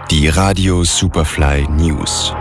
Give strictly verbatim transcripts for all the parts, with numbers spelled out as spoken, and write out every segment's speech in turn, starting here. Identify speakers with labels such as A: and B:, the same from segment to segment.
A: Die Radio Superfly News.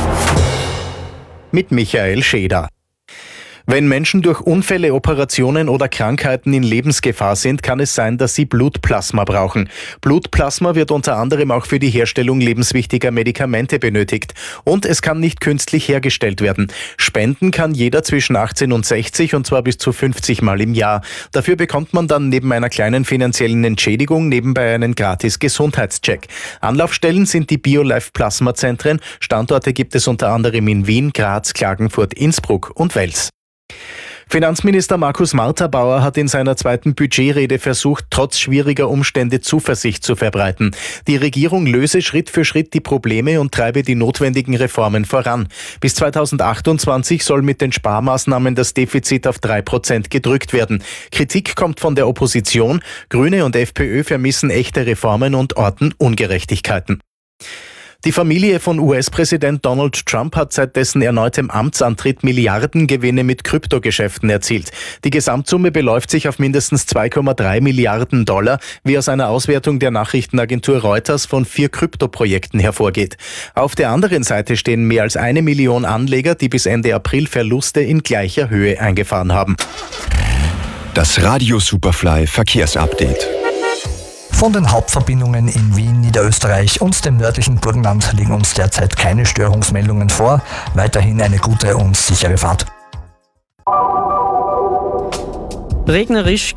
B: Mit Michael Scheder. Wenn Menschen durch Unfälle, Operationen oder Krankheiten in Lebensgefahr sind, kann es sein, dass sie Blutplasma brauchen. Blutplasma wird unter anderem auch für die Herstellung lebenswichtiger Medikamente benötigt. Und es kann nicht künstlich hergestellt werden. Spenden kann jeder zwischen achtzehn und sechzig, und zwar bis zu fünfzig Mal im Jahr. Dafür bekommt man dann neben einer kleinen finanziellen Entschädigung nebenbei einen gratis Gesundheitscheck. Anlaufstellen sind die BioLife-Plasma-Zentren. Standorte gibt es unter anderem in Wien, Graz, Klagenfurt, Innsbruck und Wels. Finanzminister Markus Marthabauer hat in seiner zweiten Budgetrede versucht, trotz schwieriger Umstände Zuversicht zu verbreiten. Die Regierung löse Schritt für Schritt die Probleme und treibe die notwendigen Reformen voran. Bis zweitausendachtundzwanzig soll mit den Sparmaßnahmen das Defizit auf drei Prozent gedrückt werden. Kritik kommt von der Opposition. Grüne und FPÖ vermissen echte Reformen und orten Ungerechtigkeiten. Die Familie von U S-Präsident Donald Trump hat seit dessen erneutem Amtsantritt Milliardengewinne mit Kryptogeschäften erzielt. Die Gesamtsumme beläuft sich auf mindestens zwei Komma drei Milliarden Dollar, wie aus einer Auswertung der Nachrichtenagentur Reuters von vier Kryptoprojekten hervorgeht. Auf der anderen Seite stehen mehr als eine Million Anleger, die bis Ende April Verluste in gleicher Höhe eingefahren haben.
A: Das Radio Superfly Verkehrsupdate.
C: Von den Hauptverbindungen in Wien, Niederösterreich und dem nördlichen Burgenland liegen uns derzeit keine Störungsmeldungen vor. Weiterhin eine gute und sichere Fahrt.
D: Regnerisch